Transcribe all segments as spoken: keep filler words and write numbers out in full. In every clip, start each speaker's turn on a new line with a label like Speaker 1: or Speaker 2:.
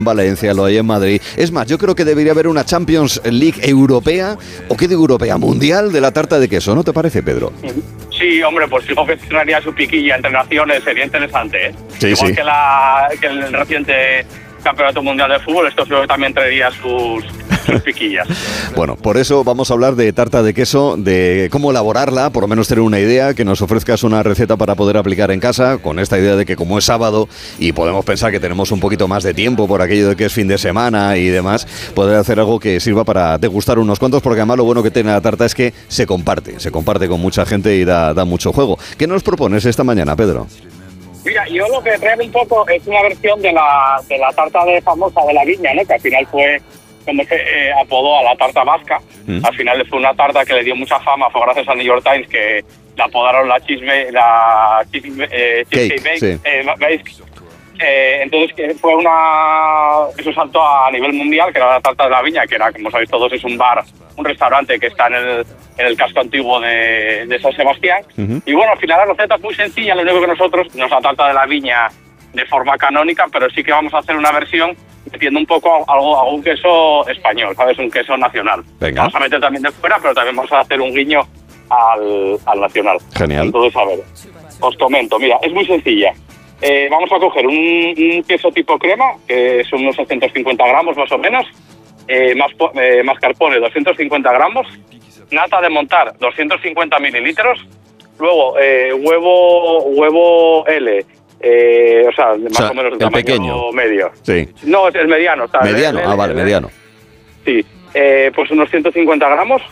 Speaker 1: Valencia, lo hay en Madrid. Es más, yo creo que debería haber una Champions League europea, o qué digo europea, mundial de la tarta de queso, ¿no te parece, Pedro?
Speaker 2: Sí, hombre, pues si confeccionaría su piquilla entre naciones sería interesante, ¿eh?
Speaker 1: Sí,
Speaker 2: Igual
Speaker 1: sí.
Speaker 2: que, la, que el reciente Campeonato Mundial de Fútbol, esto creo que también traería sus, sus piquillas.
Speaker 1: Bueno, por eso vamos a hablar de tarta de queso, de cómo elaborarla, por lo menos tener una idea, que nos ofrezcas una receta para poder aplicar en casa, con esta idea de que como es sábado y podemos pensar que tenemos un poquito más de tiempo por aquello de que es fin de semana y demás, poder hacer algo que sirva para degustar unos cuantos, porque además lo bueno que tiene la tarta es que se comparte, se comparte con mucha gente y da, da mucho juego. ¿Qué nos propones esta mañana, Pedro?
Speaker 2: Mira, yo lo que traigo un poco es una versión de la de la tarta de famosa de la Viña, ¿no? Que al final fue como se eh, apodó a la tarta vasca. Mm. Al final fue una tarta que le dio mucha fama, fue gracias al New York Times que la apodaron la chisme, la chisme, eh, cheesecake bake, sí. eh, bake. Eh, entonces que fue una eso saltó a nivel mundial, que era la tarta de la Viña, que era, como sabéis todos, es un bar, un restaurante que está en el en el casco antiguo de, de San Sebastián. Uh-huh. Y bueno, al final la receta es muy sencilla, lo único que nosotros no es la tarta de la Viña de forma canónica, pero sí que vamos a hacer una versión metiendo un poco algo a un queso español, ¿sabes? Un queso nacional.
Speaker 1: Venga.
Speaker 2: Vamos a meter también de fuera, pero también vamos a hacer un guiño al, al nacional.
Speaker 1: Genial.
Speaker 2: Entonces, a ver, os comento, mira, es muy sencilla. Eh, vamos a coger un, un queso tipo crema, que son unos setecientos cincuenta gramos más o menos, eh, más, eh, mascarpone doscientos cincuenta gramos, nata de montar doscientos cincuenta mililitros, luego eh, huevo huevo L, eh, o sea, más o, sea, o menos de tamaño
Speaker 1: pequeño.
Speaker 2: Medio.
Speaker 1: Sí.
Speaker 2: No, es el mediano. ¿Sabes?
Speaker 1: Mediano,
Speaker 2: el, el,
Speaker 1: ah, vale,
Speaker 2: el,
Speaker 1: mediano.
Speaker 2: Sí, eh, pues unos ciento cincuenta gramos,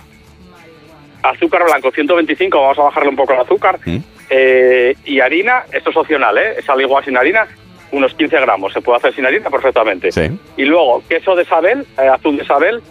Speaker 2: azúcar blanco ciento veinticinco, vamos a bajarle un poco el azúcar, ¿Mm? eh, y harina, esto es opcional, ¿eh? Es al igual sin harina, unos quince gramos, se puede hacer sin harina perfectamente.
Speaker 1: Sí.
Speaker 2: Y luego queso de Sabel, eh, azul de Sabel,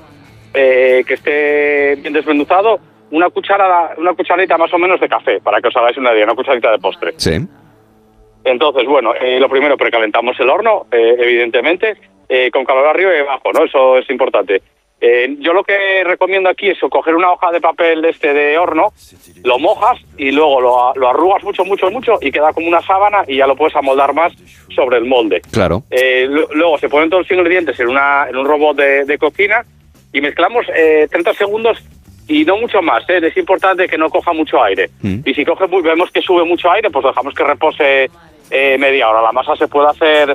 Speaker 2: Eh, que esté bien desmenuzado, una cucharada, una cucharadita más o menos de café, para que os hagáis una idea, una cucharadita de postre.
Speaker 1: Sí.
Speaker 2: Entonces, bueno, eh, lo primero, precalentamos el horno, eh, evidentemente, eh, con calor arriba y abajo, ¿no? Eso es importante. Eh, yo lo que recomiendo aquí es coger una hoja de papel este de horno, lo mojas y luego lo, lo arrugas mucho, mucho, mucho y queda como una sábana y ya lo puedes amoldar más sobre el molde.
Speaker 1: Claro.
Speaker 2: Eh, lo, luego se ponen todos los ingredientes en, una, en un robot de, de cocina y mezclamos eh, treinta segundos y no mucho más, ¿eh? Es importante que no coja mucho aire. Mm. Y si coge muy, vemos que sube mucho aire, pues dejamos que repose eh, media hora. La masa se puede hacer,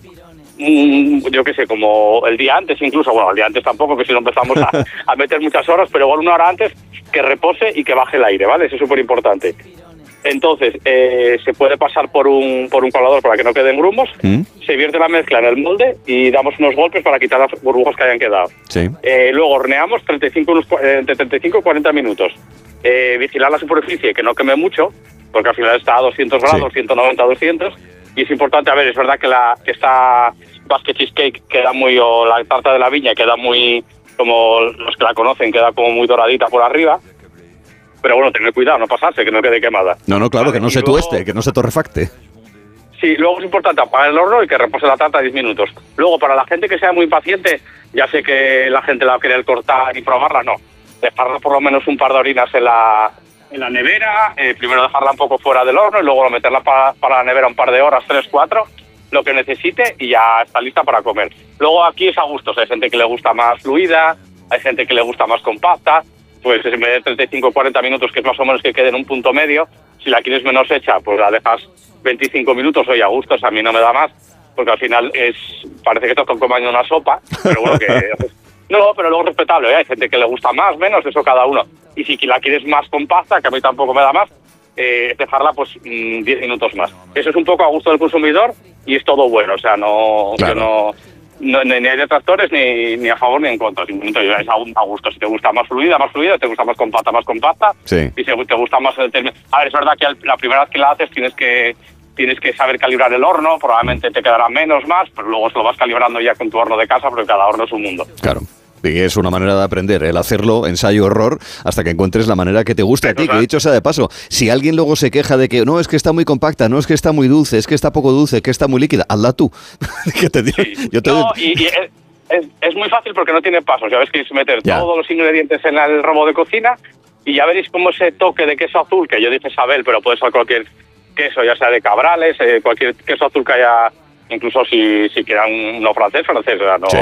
Speaker 2: mm, yo qué sé, como el día antes incluso. Bueno, el día antes tampoco, que si no empezamos a, a meter muchas horas, pero igual una hora antes, que repose y que baje el aire, ¿vale? Eso es súper importante. Entonces, eh, se puede pasar por un por un colador para que no queden grumos, ¿Mm? Se vierte la mezcla en el molde y damos unos golpes para quitar las burbujas que hayan quedado.
Speaker 1: Sí.
Speaker 2: Eh, luego horneamos treinta y cinco, eh, entre treinta y cinco y cuarenta minutos. Eh, vigilar la superficie, que no queme mucho, porque al final está a doscientos grados, sí. ciento noventa, doscientos, y es importante, a ver, es verdad que la que esta basket cheesecake queda muy, o la tarta de la Viña queda muy, como los que la conocen, queda como muy doradita por arriba. Pero bueno, tener cuidado, no pasarse, que no quede quemada.
Speaker 1: No, no, claro, vale, que no se
Speaker 2: luego,
Speaker 1: tueste, que no se torrefacte.
Speaker 2: Sí, luego es importante apagar el horno y que repose la tarta diez minutos. Luego, para la gente que sea muy impaciente, ya sé que la gente la va a querer cortar y probarla, no. Dejarla por lo menos un par de horitas en la, en la nevera, eh, primero dejarla un poco fuera del horno y luego meterla para, para la nevera un par de horas, tres, cuatro, lo que necesite y ya está lista para comer. Luego aquí es a gustos, hay gente que le gusta más fluida, hay gente que le gusta más compacta. Pues en vez de treinta y cinco o cuarenta minutos, que es más o menos que quede en un punto medio, si la quieres menos hecha, pues la dejas veinticinco minutos, oye, a gustos, a mí no me da más, porque al final es parece que te estás comiendo una sopa, pero bueno, que pues, no, pero luego respetable, ¿eh? Hay gente que le gusta más, menos, eso cada uno. Y si la quieres más compacta, que a mí tampoco me da más, eh, dejarla pues diez minutos más. Eso es un poco a gusto del consumidor y es todo bueno, o sea, no...
Speaker 1: Claro.
Speaker 2: Yo no No, ni hay detractores ni, ni a favor ni en contra, simplemente es a, a gusto. Si te gusta más fluida, más fluida, te gusta más compacta, más compacta,
Speaker 1: sí.
Speaker 2: Y si te gusta más el término. A ver, es verdad que la primera vez que la haces tienes que tienes que saber calibrar el horno, probablemente te quedará menos, más, pero luego se lo vas calibrando ya con tu horno de casa, porque cada horno es un mundo.
Speaker 1: Claro. Y es una manera de aprender, el hacerlo, ensayo-error, hasta que encuentres la manera que te guste a ti. Que dicho sea de paso, si alguien luego se queja de que no, es que está muy compacta, no, es que está muy dulce, es que está poco dulce, que está muy líquida, hazla tú. que te digo,
Speaker 2: sí.
Speaker 1: yo te
Speaker 2: no, y, y es, es, es muy fácil porque no tiene pasos. Ya ves que es meter ya. todos los ingredientes en el robot de cocina y ya veréis cómo ese toque de queso azul, que yo dije Sabel, pero puede ser cualquier queso, ya sea de Cabrales, eh, cualquier queso azul que haya incluso si, si quieran no francés, francés, o sea, no,
Speaker 1: Sí.